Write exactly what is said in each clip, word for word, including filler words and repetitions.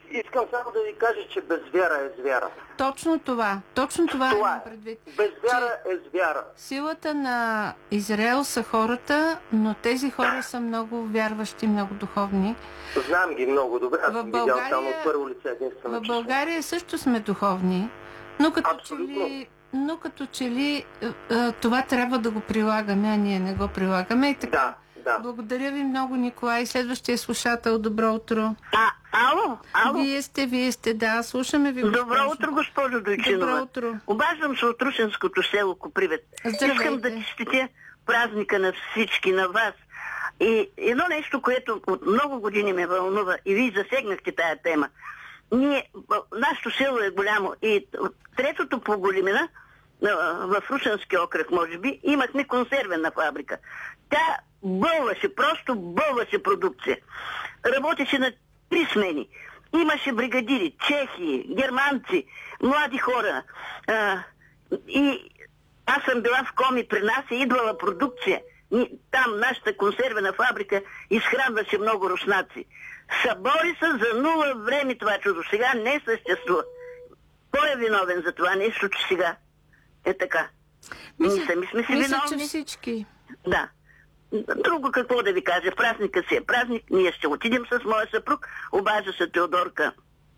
искам само да ви кажа, че без вяра е звяра. Точно това. Точно това, това имам е. предвид. Без вяра е звяра. Силата на Израел са хората, но тези хора са много вярващи, много духовни. Знам ги много добре. Аз В съм видял само от първо лице единствено. В България също сме духовни, но като Абсолютно. че ли, но като че ли това трябва да го прилагаме, а ние не го прилагаме. И така. Да. Да. Благодаря ви много, Николай. Следващия слушател, добро утро. А, ало, ало. Вие сте, вие сте, да, слушаме ви. Госпожо. Добро утро, госпожо Дойчинова. Добро утро. Обаждам се от Русенското село Копривет. Здравейте. Искам да честитя празника на всички, на вас. И едно нещо, което от много години ме вълнува, и вие засегнахте тая тема. Ние, нашето село е голямо и третото по големина, в Русенски окръг, може би, имахме консервена фабрика. Тя бълваше, просто бълваше продукция. Работеше на три смени. Имаше бригадири, чехи, германци, млади хора. А, и аз съм била в Коми, при нас е идвала продукция. Там нашата консервена фабрика изхранваше много руснаци. Събори се за нула време това чудо. Сега не съществува. Кой е виновен за това нещо, че сега е така? Мисля, Ние сами сме си мисля, виновни. че всички. Да. Друго какво да ви кажа. Празника си е празник. Ние ще отидем с моя съпруг. Обажда се Теодорка.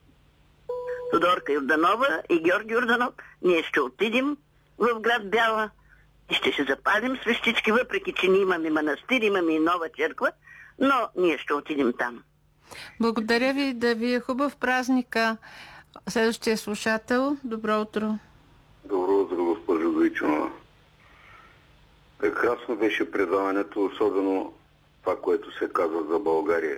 Теодорка Йорданова и Георги Йорданов. Ние ще отидем в град Бяла и ще се запалим свещички, въпреки че ние имаме манастир, имаме и нова черква, но ние ще отидем там. Благодаря ви, да ви е хубав празника. Следващия слушател, добро утро. Добро утро, госпожо Дойчинова. Прекрасно беше предаването, особено това, което се казва за България.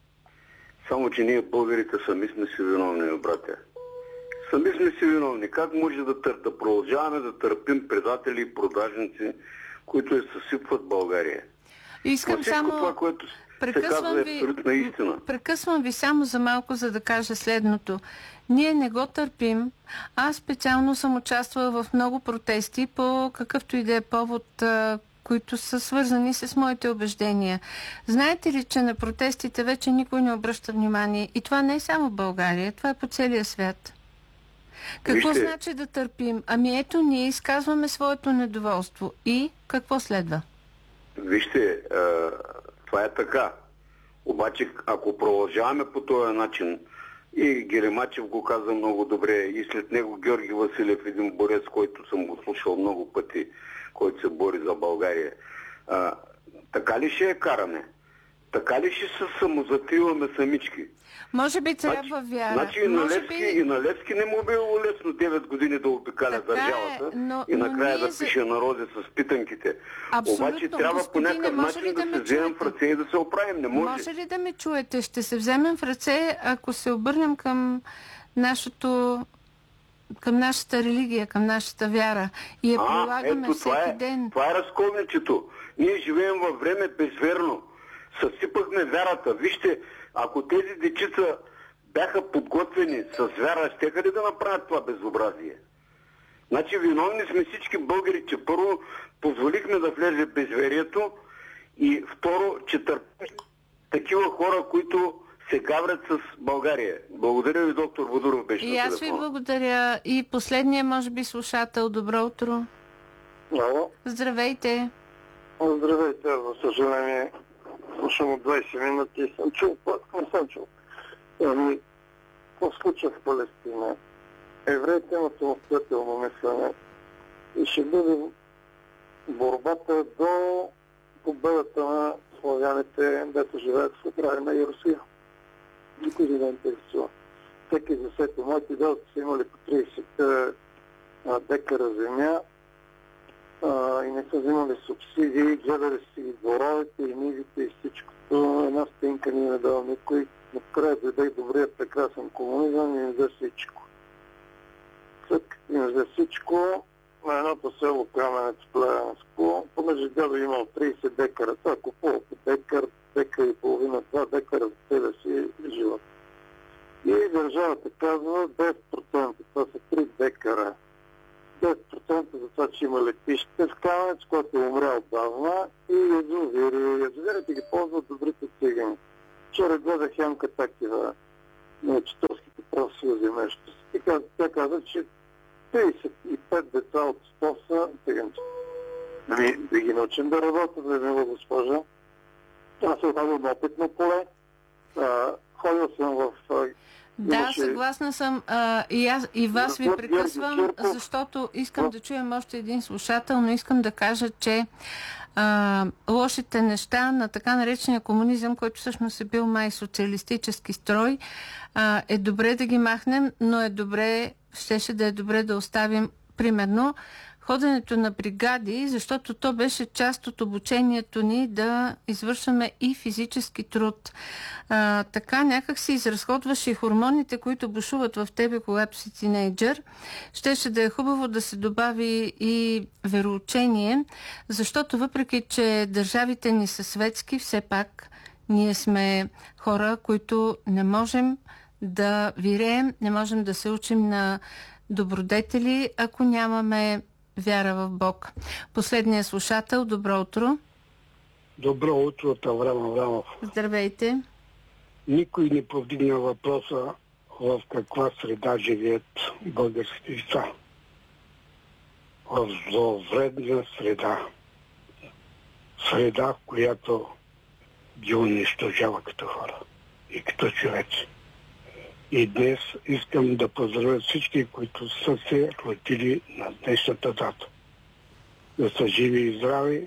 Само, че ние българите сами сме си виновни, братя. Сами сме си виновни. Как може да, тър... да продължаваме да търпим предатели и продажници, които я съсипват България? Искам само... Това, което Прекъсвам се ви, казва, е истина. прекъсвам ви само за малко, за да кажа следното. Ние не го търпим. Аз специално съм участвала в много протести по какъвто и да е повод, а, които са свързани с моите убеждения. Знаете ли, че на протестите вече никой не обръща внимание? И това не е само в България, това е по целия свят. Какво Вижте, значи да търпим? Ами ето, ние изказваме своето недоволство. И какво следва? Вижте, а, това е така. Обаче, ако продължаваме по този начин, и Геремачев го каза много добре, и след него Георги Василев, един борец, който съм го слушал много пъти, който се бори за България. А, така ли ще я караме? Така ли ще се самозатриваме самички? Може би трябва значи, вяра. Значи и на, Може Левски, би... и на Левски не му било лесно девет години да обикаля така държавата е, но, и накрая но ние... да пише народи с питанките. Абсолютно, Обаче трябва по някакъв начин да, да се вземем в ръце и да се оправим. Не може. Може ли да ме чуете? Ще се вземем в ръце, ако се обърнем към нашето към нашата религия, към нашата вяра и я а, прилагаме ето, всеки това е, ден. Това е разковничето. Ние живеем във време безверно. Съсипахме вярата. Вижте, ако тези дечица бяха подготвени с вяра, щеха ли да направят това безобразие? Значи виновни сме всички българи, че първо позволихме да влезе безверието и второ, че търпим такива хора, които се гаврят с България. Благодаря ви, доктор Водуров, беше И на аз ви телефона. благодаря. И последния, може би, слушател. Добро утро. Ало. Здравейте. Здравейте, за съжаление. Слушам от двайсет минути и съм чул, пак не съм чул. Ами, какво случва в Палестина? Евреите имат самостоятелно мислене и ще бъде борбата до победата на славяните, дето живеят в Украина и Русия. Никой не интересува. Всеки за всеки. Моите дядовци са имали по трийсет декара земя а, и не са взимали субсидии, гледали си ги дворовете и нивите и всичкото. Една стенка ни не дава никой. Накрая дойде добрият прекрасен комунизъм и им взе всичко. След като им взе всичко, на едното село Каменец Плевенско, понеже дядо имал трийсет декара, това купува по декар, декар и половина, два декара за целия си живот. И държавата казва десет процента, това са три декара. десет процента за това, че има летище в Каменец, който е умрял отдавна, и язовири. Язовирите ги ползват добрите цигани. Вчера гледах Янка такива на Четовски профсъюзи нещо. И каза, тя каза, че тридесет и пет деца от сто са циганчета. Ами, да ги научим да работят, да мила госпожа. Аз се отдавам на опитно поле. А, ходил съм в... А, Да, имаше... съгласна съм. А, и, аз, и вас ви Господ прекъсвам, Георги Кирков. защото искам да чуем още един слушател, но искам да кажа, че а, лошите неща на така наречения комунизъм, който всъщност е бил май социалистически строй, а, е добре да ги махнем, но е добре, щеше да е добре да оставим примерно ходенето на бригади, защото то беше част от обучението ни да извършваме и физически труд. А, така някак си изразходваш и хормоните, които бушуват в тебе, когато си тинейджър. Щеше да е хубаво да се добави и вероучение, защото въпреки, че държавите ни са светски, все пак ние сме хора, които не можем да виреем, не можем да се учим на добродетели, ако нямаме вяра в Бог. Последният слушател, добро утро. Добро утро, Аврам Аврамов. Здравейте. Никой не повдигна въпроса в каква среда живеят българските деца. В зловредна среда. Среда, в която ги унищожава като хора и като човеци. И днес искам да поздравя всички, които са се родили на днешната дата. Да са живи и здрави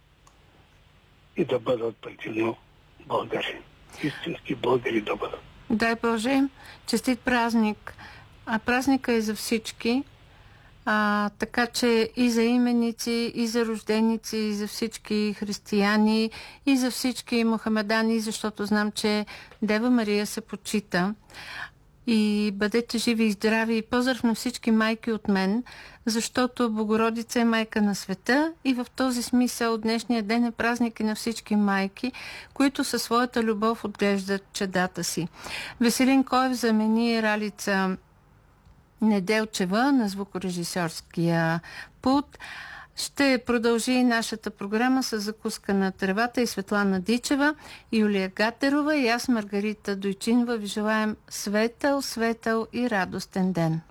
и да бъдат предимно българи. Истински българи да бъдат. Дай Боже, честит празник. А празника е за всички. А, така че и за именици, и за рожденици, и за всички християни, и за всички мухамедани, защото знам, че Дева Мария се почита. И бъдете живи и здрави. И поздрав на всички майки от мен, защото Богородица е майка на света и в този смисъл днешния ден е празник и на всички майки, които със своята любов отглеждат чедата си. Веселин Коев замени Ралица Неделчева на звукорежисьорския пулт. Ще продължи нашата програма с закуска на тревата и Светлана Дичева, Юлия Гатерова и аз, Маргарита Дойчинова, ви желаем светъл, светъл и радостен ден.